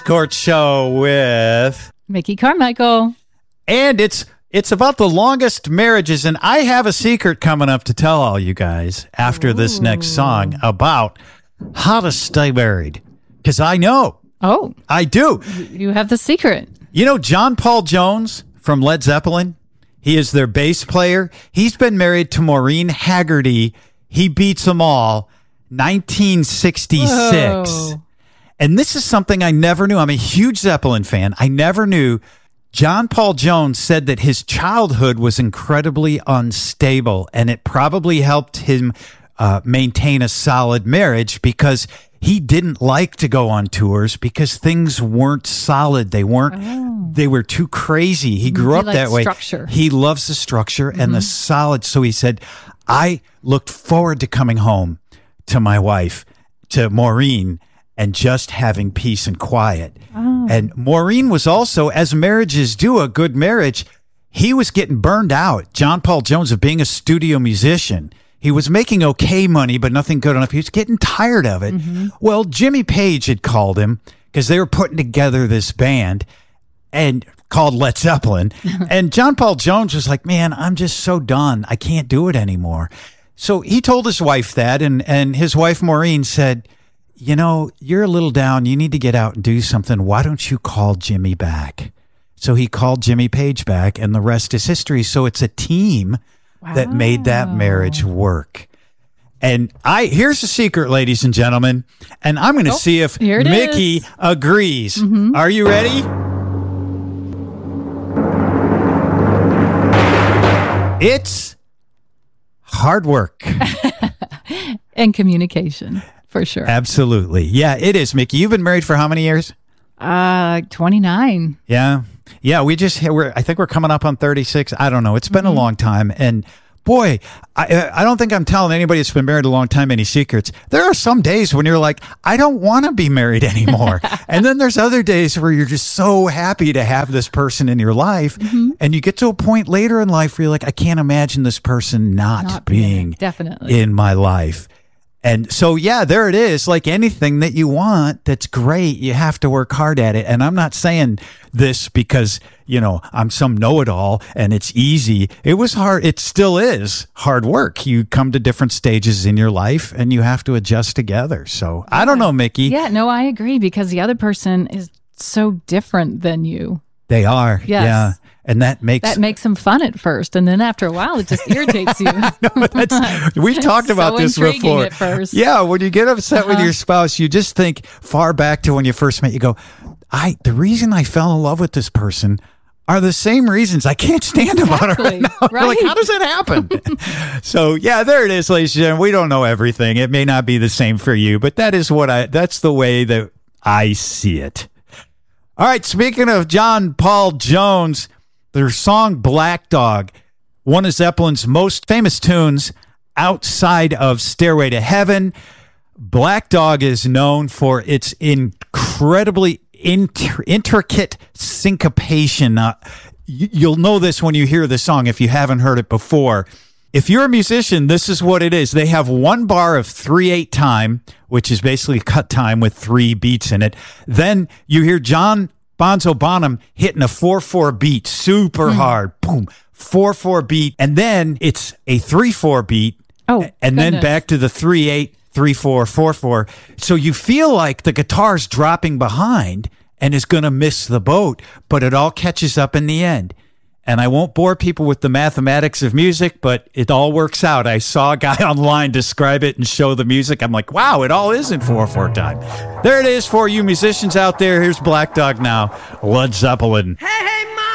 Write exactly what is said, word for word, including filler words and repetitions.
Court Show with Mickey Carmichael. And it's it's about the longest marriages, and I have a secret coming up to tell all you guys after Ooh. This next song about how to stay married. Because I know. Oh. I do. You have the secret. You know John Paul Jones from Led Zeppelin? He is their bass player. He's been married to Maureen Haggerty. He beats them all. nineteen sixty-six. Whoa. And this is something I never knew. I'm a huge Zeppelin fan. I never knew. John Paul Jones said that his childhood was incredibly unstable, and it probably helped him uh, maintain a solid marriage because he didn't like to go on tours because things weren't solid. They weren't, oh. they were too crazy. He grew he up that way. Structure. He loves the structure mm-hmm. and the solid. So he said, I looked forward to coming home to my wife, to Maureen, and just having peace and quiet. Oh. And Maureen was also, as marriages do, a good marriage, he was getting burned out. John Paul Jones, of being a studio musician, he was making okay money, but nothing good enough. He was getting tired of it. Mm-hmm. Well, Jimmy Page had called him because they were putting together this band and called Led Zeppelin. And John Paul Jones was like, man, I'm just so done. I can't do it anymore. So he told his wife that, and, and his wife, Maureen, said, you know, you're a little down. You need to get out and do something. Why don't you call Jimmy back? So he called Jimmy Page back, and the rest is history. So it's a team wow. that made that marriage work. And I here's the secret, ladies and gentlemen, and I'm going to oh, see if Mickey is. agrees. Mm-hmm. Are you ready? It's hard work. And communication. For sure. Absolutely. Yeah, it is, Mickey. You've been married for how many years? Uh, twenty-nine. Yeah. Yeah, we just, we're, I think we're coming up on thirty-six. I don't know. It's been mm-hmm. a long time. And boy, I, I don't think I'm telling anybody that's been married a long time any secrets. There are some days when you're like, I don't want to be married anymore. And then there's other days where you're just so happy to have this person in your life. Mm-hmm. And you get to a point later in life where you're like, I can't imagine this person not, not being definitely in my life. And so, yeah, there it is. Like anything that you want that's great, you have to work hard at it. And I'm not saying this because, you know, I'm some know-it-all and it's easy. It was hard. It still is hard work. You come to different stages in your life and you have to adjust together. So yeah. I don't know, Mickey. Yeah, no, I agree because the other person is so different than you. They are. Yes. Yeah. And that makes that makes them fun at first, and then after a while, it just irritates you. no, that's, we've talked about so this before. At first. Yeah, when you get upset uh-huh. with your spouse, you just think far back to when you first met. You go, "I the reason I fell in love with this person are the same reasons I can't stand exactly. about her right now." Right. Like, how does that happen? So, yeah, there it is, ladies and gentlemen. We don't know everything. It may not be the same for you, but that is what I. That's the way that I see it. All right. Speaking of John Paul Jones. Their song Black Dog, one of Zeppelin's most famous tunes outside of Stairway to Heaven. Black Dog is known for its incredibly inter- intricate syncopation. Uh, y- you'll know this when you hear the song if you haven't heard it before. If you're a musician, this is what it is. They have one bar of three eight time, which is basically cut time with three beats in it. Then you hear John Bonzo Bonham hitting a four four beat super mm. hard. Boom. four four beat. And then it's a three four beat. Oh, and goodness. then back to the three eight, three four, four four. So you feel like the guitar's dropping behind and is going to miss the boat, but it all catches up in the end. And I won't bore people with the mathematics of music, but it all works out. I saw a guy online describe it and show the music. I'm like, wow, it all is in four four time. There it is for you musicians out there. Here's Black Dog now. Led Zeppelin. Hey, hey,